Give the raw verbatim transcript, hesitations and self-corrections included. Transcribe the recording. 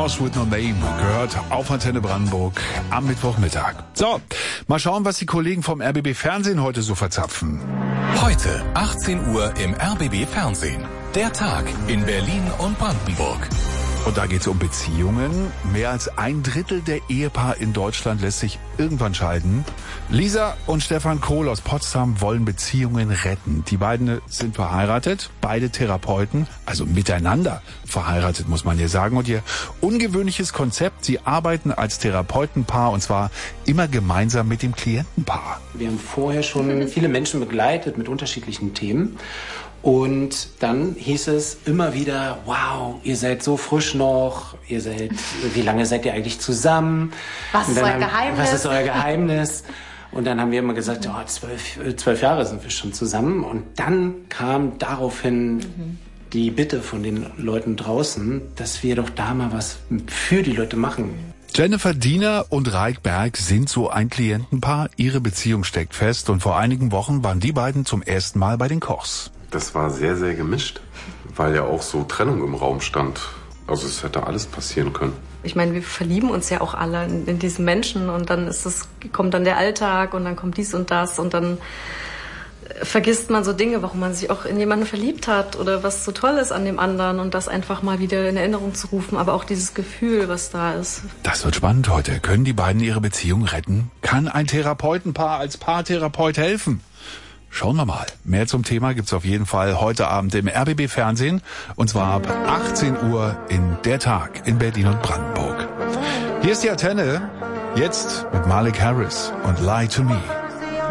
Horse with no name gehört auf Antenne Brandenburg am Mittwochmittag. So, mal schauen, was die Kollegen vom R B B Fernsehen heute so verzapfen. Heute achtzehn Uhr im R B B Fernsehen. Der Tag in Berlin und Brandenburg. Und da geht es um Beziehungen. Mehr als ein Drittel der Ehepaare in Deutschland lässt sich irgendwann scheiden. Lisa und Stefan Kohl aus Potsdam wollen Beziehungen retten. Die beiden sind verheiratet, beide Therapeuten, also miteinander verheiratet, muss man hier sagen. Und ihr ungewöhnliches Konzept, sie arbeiten als Therapeutenpaar und zwar immer gemeinsam mit dem Klientenpaar. Wir haben vorher schon viele Menschen begleitet mit unterschiedlichen Themen. Und dann hieß es immer wieder, wow, ihr seid so frisch noch, ihr seid, wie lange seid ihr eigentlich zusammen? Was ist euer haben, Geheimnis? Was ist euer Geheimnis? Und dann haben wir immer gesagt, oh, zwölf, zwölf Jahre sind wir schon zusammen. Und dann kam daraufhin mhm. die Bitte von den Leuten draußen, dass wir doch da mal was für die Leute machen. Jennifer Diener und Raik Berg sind so ein Klientenpaar. Ihre Beziehung steckt fest und vor einigen Wochen waren die beiden zum ersten Mal bei den Kochs. Das war sehr, sehr gemischt, weil ja auch so Trennung im Raum stand. Also es hätte alles passieren können. Ich meine, wir verlieben uns ja auch alle in, in diesen Menschen und dann ist es, kommt dann der Alltag und dann kommt dies und das und dann vergisst man so Dinge, warum man sich auch in jemanden verliebt hat oder was so toll ist an dem anderen und das einfach mal wieder in Erinnerung zu rufen, aber auch dieses Gefühl, was da ist. Das wird spannend heute. Können die beiden ihre Beziehung retten? Kann ein Therapeutenpaar als Paartherapeut helfen? Schauen wir mal. Mehr zum Thema gibt's auf jeden Fall heute Abend im R B B Fernsehen und zwar ab achtzehn Uhr in Der Tag in Berlin und Brandenburg. Hier ist die Antenne, jetzt mit Malik Harris und Lie to Me.